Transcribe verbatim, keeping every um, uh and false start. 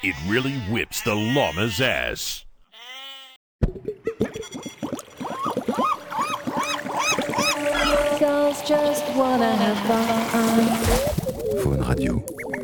it really whips the llama's ass. Girls just wanna have fun. Faune Radio.